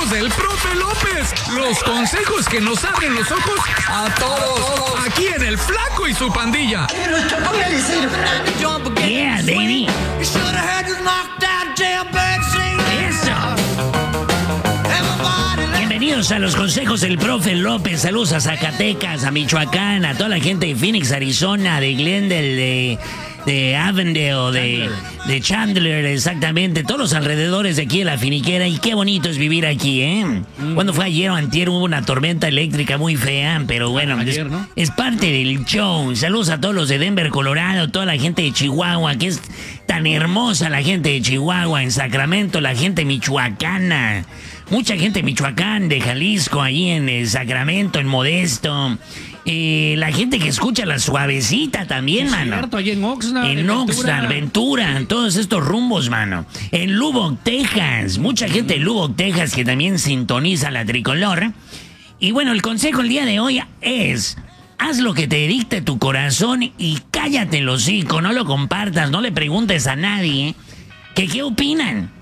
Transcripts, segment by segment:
del Profe López. Los consejos que nos abren los ojos a todos. Aquí en El Flaco y su pandilla. Yeah, baby. Eso. Bienvenidos a los consejos del Profe López. Saludos a Zacatecas, a Michoacán, a toda la gente de Phoenix, Arizona, de Glendale, de Avondale, de Chandler, exactamente, todos los alrededores de aquí de la finiquera. Y qué bonito es vivir aquí, ¿eh? Cuando fue ayer o antier hubo una tormenta eléctrica muy fea, pero bueno, ayer, ¿no? es parte del show. Saludos a todos los de Denver, Colorado, toda la gente de Chihuahua, que es tan hermosa la gente de Chihuahua, en Sacramento, la gente michoacana. Mucha gente de Michoacán, de Jalisco, ahí en Sacramento, en Modesto. La gente que escucha La Suavecita también, Es mano. cierto, ahí en Oxnard. En Oxnard, Ventura, en todos estos rumbos, mano. En Lubbock, Texas. Mucha gente de Lubbock, Texas que también sintoniza la tricolor. Y bueno, el consejo el día de hoy es: haz lo que te dicte tu corazón y cállate el hocico. No lo compartas, no le preguntes a nadie que qué opinan.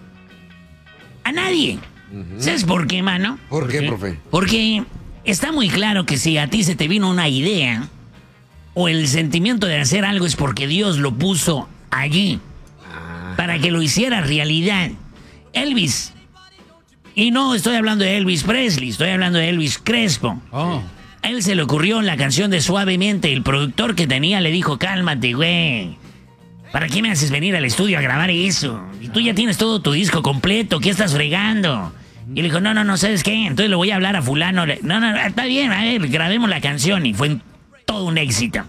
A nadie. ¿Sabes por qué, mano? ¿Por qué, profe? Porque está muy claro que si a ti se te vino una idea o el sentimiento de hacer algo es porque Dios lo puso allí para que lo hiciera realidad. Elvis, y no estoy hablando de Elvis Presley, estoy hablando de Elvis Crespo. Oh. A él se le ocurrió la canción de Suavemente. El productor que tenía le dijo: cálmate, güey. ¿Para qué me haces venir al estudio a grabar eso? Y tú ya tienes todo tu disco completo, ¿qué estás fregando? Y le dijo: no, ¿sabes qué? Entonces le voy a hablar a fulano. No, está bien, a ver, grabemos la canción. Y fue todo un éxito.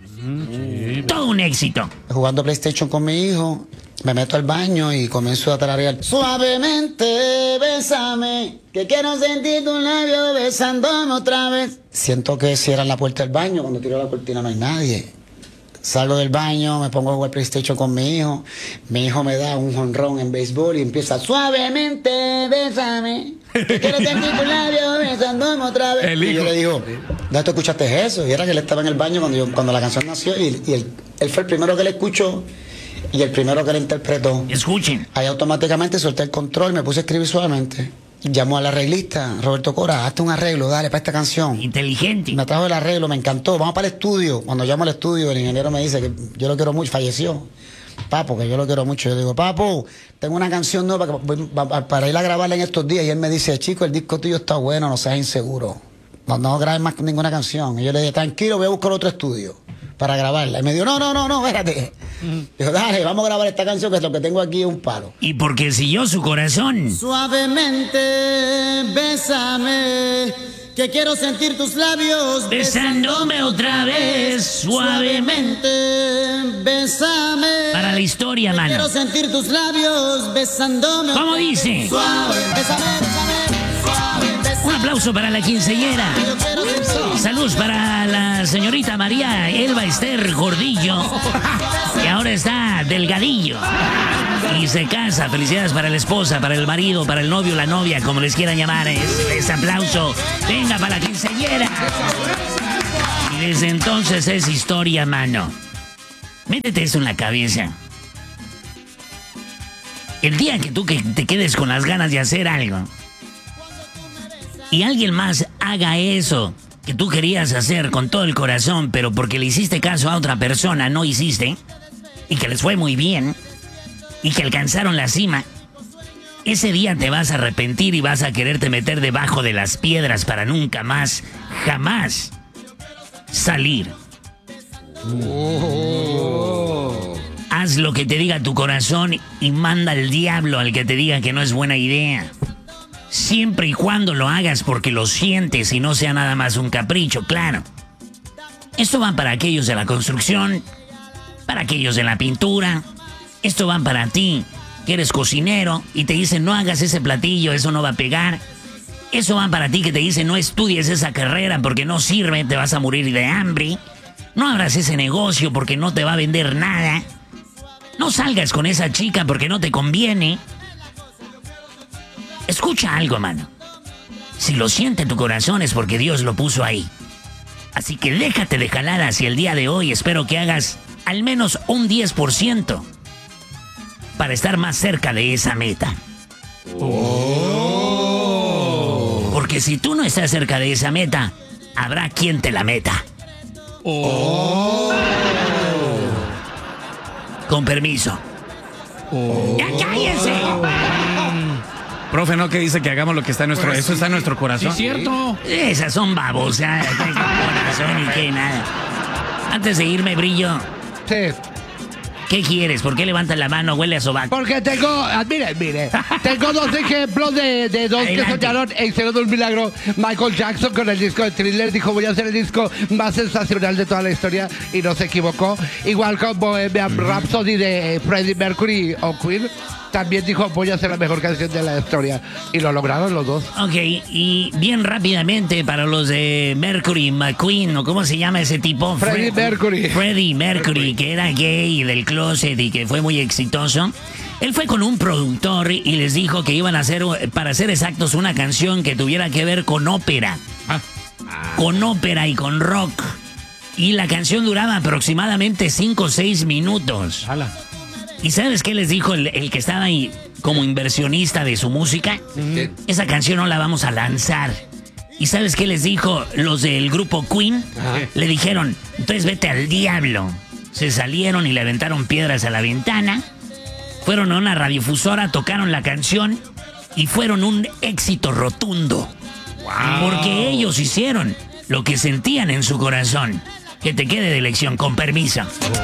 Todo un éxito. Jugando PlayStation con mi hijo, me meto al baño y comienzo a tararear. Suavemente, bésame, que quiero sentir tu labio besándome otra vez. Siento que cierran la puerta del baño, cuando tiro la cortina no hay nadie. Salgo del baño, me pongo a jugar PlayStation con mi hijo me da un jonrón en béisbol y empieza: suavemente, bésame, que quiero sentir tu labio besándome otra vez. Y yo le digo: ¿dónde tú escuchaste eso? Y era que él estaba en el baño cuando la canción nació y él fue el primero que la escuchó y el primero que la interpretó. Escuchen. Ahí automáticamente solté el control, me puse a escribir suavemente. Llamó al arreglista, Roberto Cora: hazte un arreglo, dale, para esta canción. Inteligente. Me trajo el arreglo, me encantó. Vamos para el estudio. Cuando llamo al estudio, el ingeniero me dice que yo lo quiero mucho. Falleció. Papo, que yo lo quiero mucho. Yo le digo: Papo, tengo una canción nueva para ir a grabarla en estos días. Y él me dice: chico, el disco tuyo está bueno, no seas inseguro. No grabes más ninguna canción. Y yo le dije: tranquilo, voy a buscar otro estudio para grabarla. Y me dijo: no, espérate. Dijo: dale, vamos a grabar esta canción, que es lo que tengo aquí es un palo. Y porque siguió su corazón. Suavemente, bésame, que quiero sentir tus labios Besándome otra vez, suavemente. Bésame. Para la historia, mano. Quiero sentir tus labios besándome. ¿Cómo dice? Suave, bésame, suave, bésame. Un aplauso para la quinceañera. Yo quiero sentir. Saludos para la señorita María Elba Esther Gordillo, que ahora está delgadillo y se casa. Felicidades para la esposa, para el marido, para el novio, la novia, como les quieran llamar. Ese aplauso. Venga para la quinceañera. Y desde entonces es historia, mano. Métete eso en la cabeza. El día que tú te quedes con las ganas de hacer algo y alguien más haga eso que tú querías hacer con todo el corazón, pero porque le hiciste caso a otra persona no hiciste, y que les fue muy bien, y que alcanzaron la cima, ese día te vas a arrepentir y vas a quererte meter debajo de las piedras para nunca más, jamás salir. Haz lo que te diga tu corazón y manda al diablo al que te diga que no es buena idea. Siempre y cuando lo hagas porque lo sientes y no sea nada más un capricho, claro. Esto va para aquellos de la construcción, para aquellos de la pintura. Esto va para ti, que eres cocinero y te dicen: no hagas ese platillo, eso no va a pegar. Eso va para ti que te dicen: no estudies esa carrera porque no sirve, te vas a morir de hambre. No abras ese negocio porque no te va a vender nada. No salgas con esa chica porque no te conviene. Escucha algo, mano. Si lo siente tu corazón es porque Dios lo puso ahí. Así que déjate de jaladas y el día de hoy espero que hagas al menos un 10% para estar más cerca de esa meta. Oh. Porque si tú no estás cerca de esa meta, habrá quien te la meta. Con permiso. ¡Ya cállense! Profe, ¿no? Que dice que hagamos lo que está en nuestro... Eso está en nuestro corazón. Sí, cierto. Esas son babosas. Corazón y qué nada. Antes de irme, Brillo, Sí. ¿qué quieres? ¿Por qué levantas la mano? Huele a sobaco. Porque tengo, mire, tengo dos ejemplos de dos que Adelante. soñaron e hicieron un milagro. Michael Jackson con el disco de Thriller dijo, voy a hacer el disco más sensacional de toda la historia y no se equivocó. Igual con Bohemian Rhapsody de Freddie Mercury o Queen, también dijo, voy a hacer la mejor canción de la historia. Y lo lograron los dos. Ok, y bien rápidamente para los de Mercury McQueen, ¿o cómo se llama ese tipo? Freddie Mercury. Freddie Mercury, que era gay del closet y que fue muy exitoso. Él fue con un productor y les dijo que iban a hacer, para ser exactos, una canción que tuviera que ver con ópera. Con ópera y con rock. Y la canción duraba aproximadamente 5 o 6 minutos. Ala. ¿Y sabes qué les dijo el que estaba ahí como inversionista de su música? Esa canción no la vamos a lanzar. ¿Y sabes qué les dijo los del grupo Queen? Le dijeron, entonces vete al diablo. Se salieron y le aventaron piedras a la ventana. Fueron a una radiodifusora, tocaron la canción y fueron un éxito rotundo. Porque ellos hicieron lo que sentían en su corazón. Que te quede de lección, con permiso.